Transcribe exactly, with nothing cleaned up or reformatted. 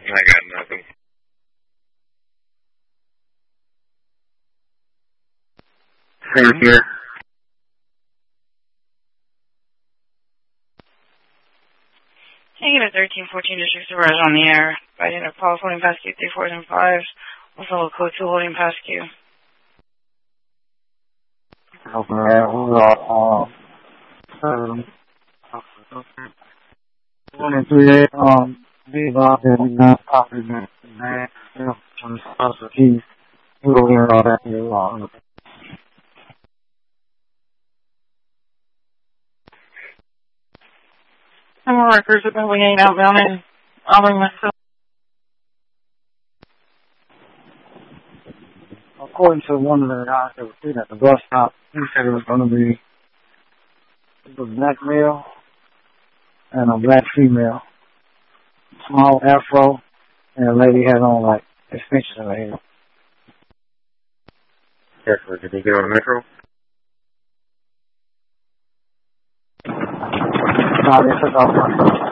I got nothing. Same here. Negative thirteen fourteen District Supervisor on the air. Fighting a Paul holding past Q three fours and fives. Also code two holding past Q. Okay, we are, uh, um, one and three, eight, um, these are the nine copies and nine, you know, from the spouse of keys. We don't hear all that here, uh, Some more records have been winging outbound and Auburn myself. According to one of the guys that was sitting at the bus stop, he said it was going to be a black male and a black female. Small afro, and the lady had on, like, extensions in her hair. Yes, did he get on the metro? No, they took off.